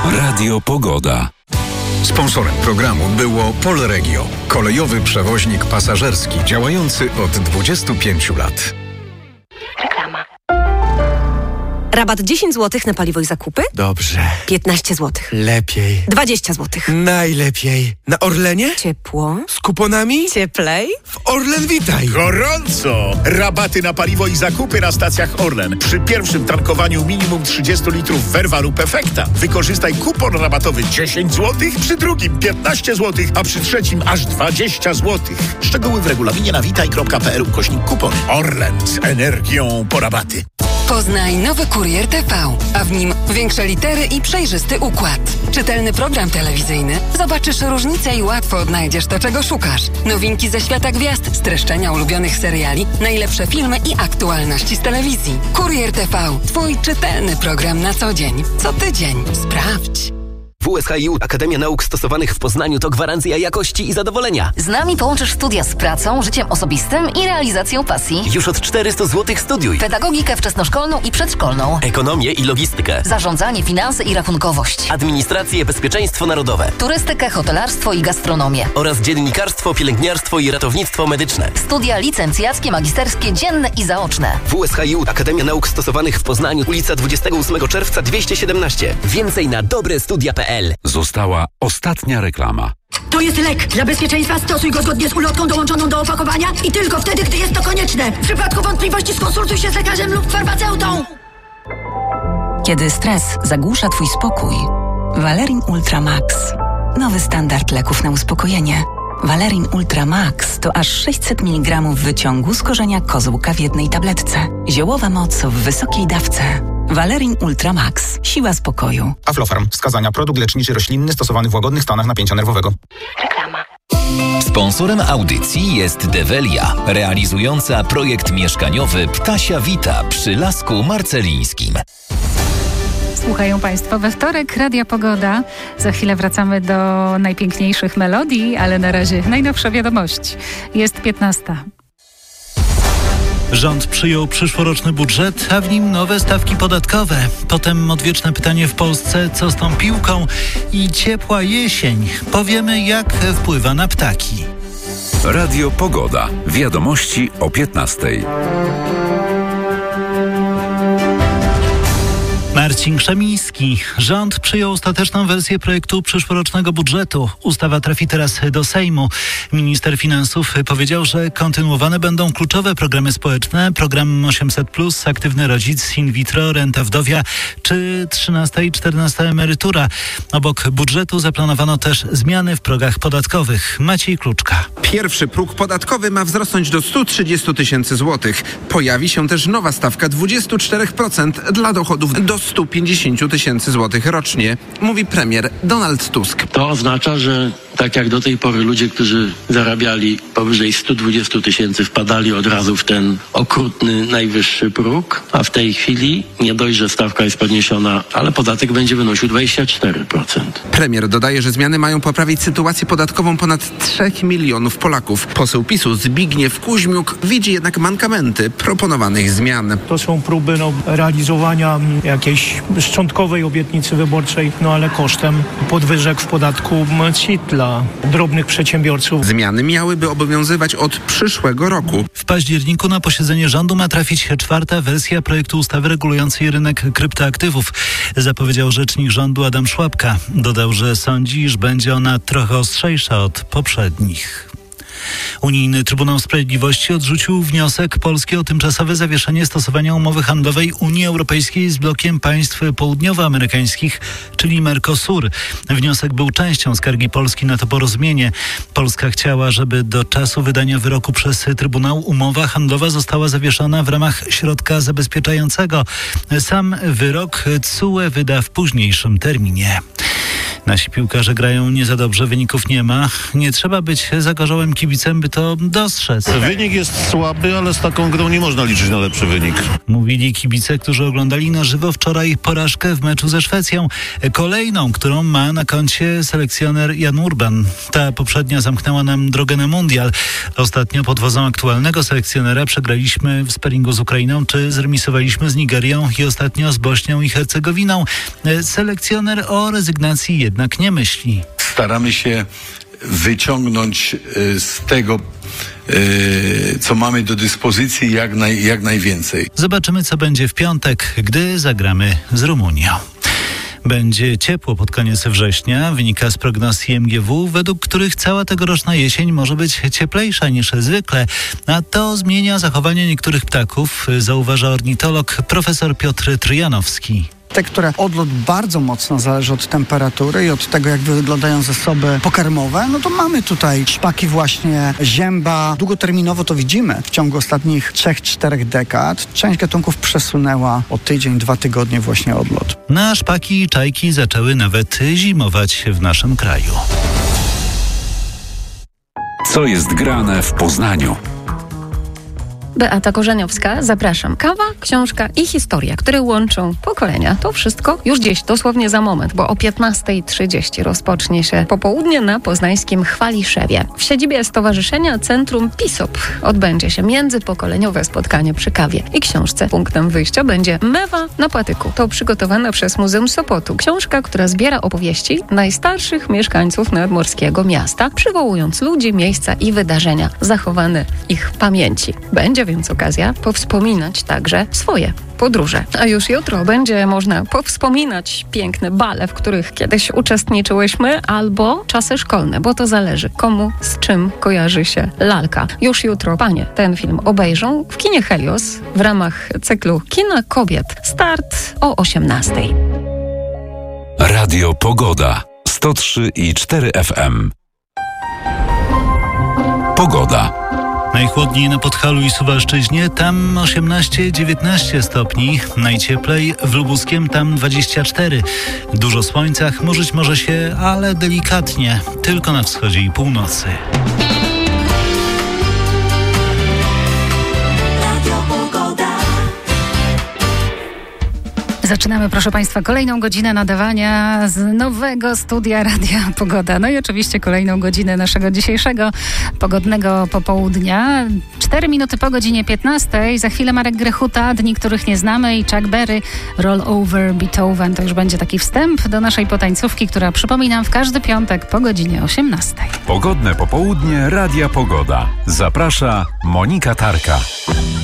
Radio Pogoda. Sponsorem programu było Polregio, kolejowy przewoźnik pasażerski działający od 25 lat. Reklama. Rabat 10 zł na paliwo i zakupy? Dobrze. 15 zł. Lepiej. 20 zł. Najlepiej. Na Orlenie? Ciepło. Z kuponami? Cieplej. W Orlen Witaj. Gorąco! Rabaty na paliwo i zakupy na stacjach Orlen. Przy pierwszym tankowaniu minimum 30 litrów Verva lub Efekta wykorzystaj kupon rabatowy 10 zł, przy drugim 15 zł, a przy trzecim aż 20 zł. Szczegóły w regulaminie na witaj.pl/kupon. Orlen z energią po rabaty. Poznaj nowy Kurier TV, a w nim większe litery i przejrzysty układ. Czytelny program telewizyjny. Zobaczysz różnice i łatwo odnajdziesz to, czego szukasz. Nowinki ze świata gwiazd, streszczenia ulubionych seriali, najlepsze filmy i aktualności z telewizji. Kurier TV. Twój czytelny program na co dzień. Co tydzień. Sprawdź. WSHiU Akademia Nauk Stosowanych w Poznaniu to gwarancja jakości i zadowolenia. Z nami połączysz studia z pracą, życiem osobistym i realizacją pasji. Już od 400 zł studiuj. Pedagogikę wczesnoszkolną i przedszkolną. Ekonomię i logistykę. Zarządzanie, finanse i rachunkowość. Administrację, bezpieczeństwo narodowe. Turystykę, hotelarstwo i gastronomię. Oraz dziennikarstwo, pielęgniarstwo i ratownictwo medyczne. Studia licencjackie, magisterskie, dzienne i zaoczne. WSHiU Akademia Nauk Stosowanych w Poznaniu, ulica 28 czerwca 217. Więcej na dobrestudia.pl. Została ostatnia reklama. To jest lek. Dla bezpieczeństwa stosuj go zgodnie z ulotką dołączoną do opakowania i tylko wtedy, gdy jest to konieczne. W przypadku wątpliwości skonsultuj się z lekarzem lub farmaceutą. Kiedy stres zagłusza Twój spokój, Valerin Ultra Max. Nowy standard leków na uspokojenie. Valerin Ultra Max to aż 600 mg wyciągu z korzenia kozłka w jednej tabletce. Ziołowa moc w wysokiej dawce. Valerin Ultra Max. Siła spokoju. Aflofarm. Wskazania. Produkt leczniczy roślinny stosowany w łagodnych stanach napięcia nerwowego. Reklama. Sponsorem audycji jest Develia, realizująca projekt mieszkaniowy Ptasia Vita przy Lasku Marcelińskim. Słuchają Państwo we wtorek Radia Pogoda. Za chwilę wracamy do najpiękniejszych melodii, ale na razie najnowsza wiadomość. Jest 15. Rząd przyjął przyszłoroczny budżet, a w nim nowe stawki podatkowe. Potem odwieczne pytanie w Polsce, co z tą piłką i ciepła jesień. Powiemy, jak wpływa na ptaki. Radio Pogoda. Wiadomości o 15:00. Marcin Krzemiński. Rząd przyjął ostateczną wersję projektu przyszłorocznego budżetu. Ustawa trafi teraz do Sejmu. Minister finansów powiedział, że kontynuowane będą kluczowe programy społeczne, program 800+, aktywny rodzic, in vitro, renta wdowia czy 13. i 14. emerytura. Obok budżetu zaplanowano też zmiany w progach podatkowych. Maciej Kluczka. Pierwszy próg podatkowy ma wzrosnąć do 130 tysięcy złotych. Pojawi się też nowa stawka 24% dla dochodów do 150 tysięcy złotych rocznie, mówi premier Donald Tusk. To oznacza, że tak jak do tej pory ludzie, którzy zarabiali powyżej 120 tysięcy, wpadali od razu w ten okrutny, najwyższy próg, a w tej chwili nie dość, że stawka jest podniesiona, ale podatek będzie wynosił 24%. Premier dodaje, że zmiany mają poprawić sytuację podatkową ponad 3 milionów Polaków. Poseł PiS-u Zbigniew Kuźmiuk widzi jednak mankamenty proponowanych zmian. To są próby realizowania jakiejś szczątkowej obietnicy wyborczej, ale kosztem podwyżek w podatku CIT dla drobnych przedsiębiorców. Zmiany miałyby obowiązywać od przyszłego roku. W październiku na posiedzenie rządu ma trafić 4. wersja projektu ustawy regulującej rynek kryptoaktywów, zapowiedział rzecznik rządu Adam Szłapka. Dodał, że sądzi, iż będzie ona trochę ostrzejsza od poprzednich. Unijny Trybunał Sprawiedliwości odrzucił wniosek Polski o tymczasowe zawieszenie stosowania umowy handlowej Unii Europejskiej z blokiem państw południowoamerykańskich, czyli Mercosur. Wniosek był częścią skargi Polski na to porozumienie. Polska chciała, żeby do czasu wydania wyroku przez Trybunał umowa handlowa została zawieszona w ramach środka zabezpieczającego. Sam wyrok TSUE wyda w późniejszym terminie. Nasi piłkarze grają nie za dobrze, wyników nie ma. Nie trzeba być zagorzałym kibicem, by to dostrzec. Wynik jest słaby, ale z taką grą nie można liczyć na lepszy wynik. Mówili kibice, którzy oglądali na żywo wczoraj porażkę w meczu ze Szwecją. Kolejną, którą ma na koncie selekcjoner Jan Urban. Ta poprzednia zamknęła nam drogę na mundial. Ostatnio pod wodzą aktualnego selekcjonera przegraliśmy w sparingu z Ukrainą, czy zremisowaliśmy z Nigerią i ostatnio z Bośnią i Hercegowiną. Selekcjoner o rezygnacji jednak nie myśli. Staramy się wyciągnąć z tego, co mamy do dyspozycji, jak najwięcej. Zobaczymy, co będzie w piątek, gdy zagramy z Rumunią. Będzie ciepło pod koniec września, wynika z prognoz IMGW, według których cała tegoroczna jesień może być cieplejsza niż zwykle, a to zmienia zachowanie niektórych ptaków, zauważa ornitolog profesor Piotr Tryjanowski. Te, które odlot bardzo mocno zależy od temperatury i od tego, jak wyglądają zasoby pokarmowe, no to mamy tutaj szpaki właśnie zięba. Długoterminowo to widzimy w ciągu ostatnich 3-4 dekad. Część gatunków przesunęła o tydzień, 2 tygodnie właśnie odlot. Na szpaki i czajki zaczęły nawet zimować w naszym kraju. Co jest grane w Poznaniu? Beata Korzeniowska, zapraszam. Kawa, książka i historia, które łączą pokolenia. To wszystko już dziś, dosłownie za moment, bo o 15:30 rozpocznie się popołudnie na poznańskim Chwaliszewie. W siedzibie Stowarzyszenia Centrum PISOP odbędzie się międzypokoleniowe spotkanie przy kawie i książce. Punktem wyjścia będzie Mewa na patyku. To przygotowana przez Muzeum Sopotu. Książka, która zbiera opowieści najstarszych mieszkańców nadmorskiego miasta, przywołując ludzi, miejsca i wydarzenia zachowane w ich pamięci. Będzie więc okazja powspominać także swoje podróże. A już jutro będzie można powspominać piękne bale, w których kiedyś uczestniczyłyśmy, albo czasy szkolne, bo to zależy, komu z czym kojarzy się lalka. Już jutro panie ten film obejrzą w kinie Helios w ramach cyklu Kina Kobiet. Start o 18:00. Radio Pogoda 103,4 FM. Pogoda. Najchłodniej na Podhalu i Suwalszczyźnie, tam 18-19 stopni. Najcieplej w Lubuskiem, tam 24. Dużo słońca, chmurzyć może się, ale delikatnie, tylko na wschodzie i północy. Zaczynamy, proszę Państwa, kolejną godzinę nadawania z nowego studia Radia Pogoda. No i oczywiście kolejną godzinę naszego dzisiejszego pogodnego popołudnia. 4 minuty po godzinie 15:00. Za chwilę Marek Grechuta, Dni, których nie znamy, i Chuck Berry, Roll Over Beethoven. To już będzie taki wstęp do naszej potańcówki, która, przypominam, w każdy piątek po godzinie 18:00. Pogodne popołudnie Radia Pogoda. Zaprasza Monika Tarka.